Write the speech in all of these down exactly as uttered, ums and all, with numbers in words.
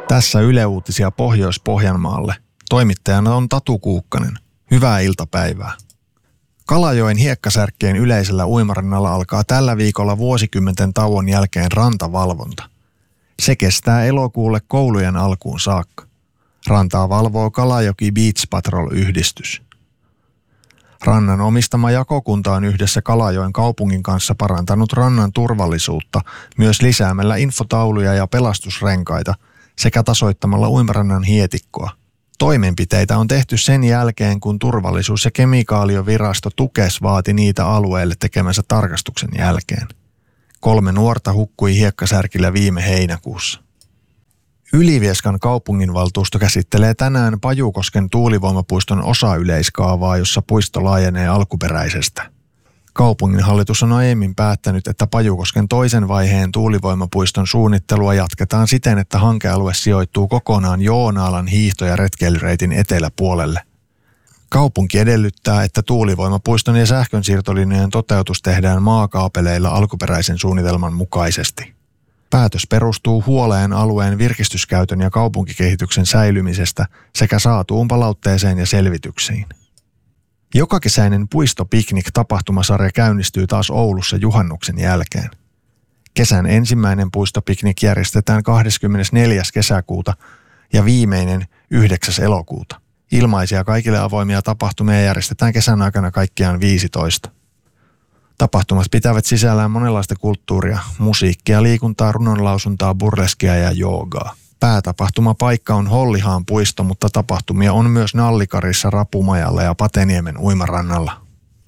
Tässä Yle Uutisia Pohjois-Pohjanmaalle. Toimittajana on Tatu Kuukkanen. Hyvää iltapäivää. Kalajoen hiekkasärkkien yleisellä uimarannalla alkaa tällä viikolla vuosikymmenten tauon jälkeen rantavalvonta. Se kestää elokuulle koulujen alkuun saakka. Rantaa valvoo Kalajoki Beach Patrol-yhdistys. Rannan omistama jakokunta on yhdessä Kalajoen kaupungin kanssa parantanut rannan turvallisuutta myös lisäämällä infotauluja ja pelastusrenkaita sekä tasoittamalla uimarannan hietikkoa. Toimenpiteitä on tehty sen jälkeen, kun turvallisuus- ja kemikaaliovirasto Tukes vaati niitä alueelle tekemänsä tarkastuksen jälkeen. Kolme nuorta hukkui hiekkasärkillä viime heinäkuussa. Ylivieskan kaupunginvaltuusto käsittelee tänään Pajukosken tuulivoimapuiston osayleiskaavaa, jossa puisto laajenee alkuperäisestä. Kaupunginhallitus on aiemmin päättänyt, että Pajukosken toisen vaiheen tuulivoimapuiston suunnittelua jatketaan siten, että hankealue sijoittuu kokonaan Joonaalan hiihto- ja retkeilyreitin eteläpuolelle. Kaupunki edellyttää, että tuulivoimapuiston ja sähkönsiirtolinjojen toteutus tehdään maakaapeleilla alkuperäisen suunnitelman mukaisesti. Päätös perustuu huoleen alueen virkistyskäytön ja kaupunkikehityksen säilymisestä sekä saatuun palautteeseen ja selvityksiin. Jokakesäinen puistopiknik-tapahtumasarja käynnistyy taas Oulussa juhannuksen jälkeen. Kesän ensimmäinen puistopiknik järjestetään kahdeskymmenesneljäs kesäkuuta ja viimeinen yhdeksäs elokuuta. Ilmaisia kaikille avoimia tapahtumia järjestetään kesän aikana kaikkiaan viisitoista. Tapahtumat pitävät sisällään monenlaista kulttuuria, musiikkia, liikuntaa, runonlausuntaa, burleskia ja joogaa. Päätapahtumapaikka on Hollihaan puisto, mutta tapahtumia on myös Nallikarissa, Rapumajalla ja Pateniemen uimarannalla.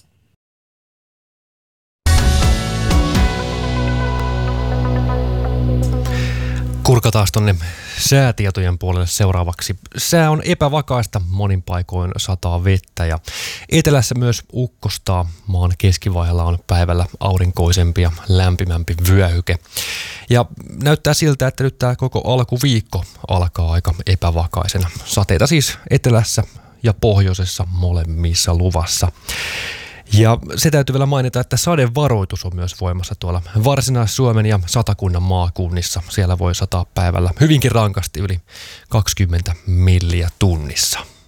Kurkataan tonne säätietojen puolelle seuraavaksi. Sää on epävakaista, monin paikoin sataa vettä ja etelässä myös ukkostaa. Maan keskivaiheella on päivällä aurinkoisempi ja lämpimämpi vyöhyke. Ja näyttää siltä, että nyt tämä koko alkuviikko alkaa aika epävakaisena. Sateita siis etelässä ja pohjoisessa molemmissa luvassa. Ja se täytyy vielä mainita, että sadevaroitus on myös voimassa tuolla Varsinais-Suomen ja Satakunnan maakunnissa. Siellä voi sataa päivällä hyvinkin rankasti yli kaksikymmentä milliä tunnissa.